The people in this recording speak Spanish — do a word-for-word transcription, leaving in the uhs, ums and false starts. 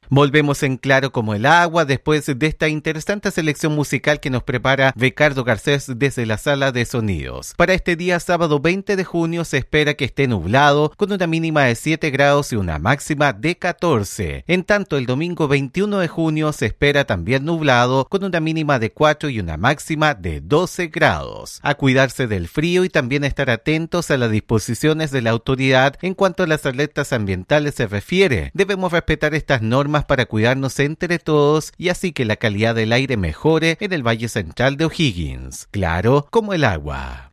Volvemos en claro como el agua después de esta interesante selección musical que nos prepara Ricardo Garcés desde la sala de sonidos. Para este día sábado veinte de junio se espera que esté nublado con una mínima de siete grados y una máxima de catorce. En tanto el domingo veintiuno de junio se espera también nublado con una mínima de cuatro y una máxima de doce grados. A cuidarse del frío y también estar atentos a las disposiciones de la autoridad en cuanto a las alertas ambientales se refiere. Debemos respetar estas normas para cuidarnos entre todos y así que la calidad del aire mejore en el Valle Central de O'Higgins. Claro como el agua.